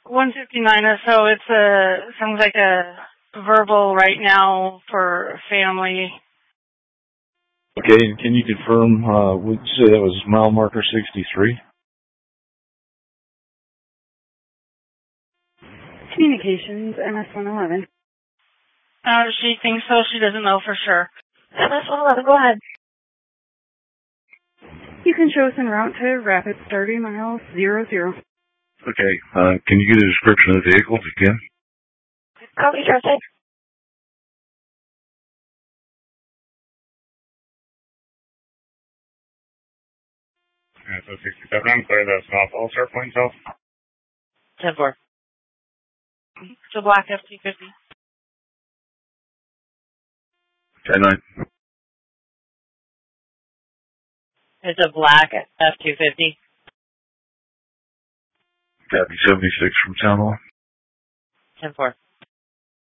159 or so. It's sounds like a verbal right now for family. Okay, and can you confirm, would you say that was mile marker 63? Communications, MS-111. She thinks so. She doesn't know for sure. MS-111, go ahead. You can show us en route to Rapids, 30 miles, 00. Okay, can you get a description of the vehicle if you can? Copy, traffic. So 67, I'm clear the South All-Star Point South. 10-4. It's a black F-250. 10-9. It's a black F-250. Copy 76 from Town Hall. 10-4.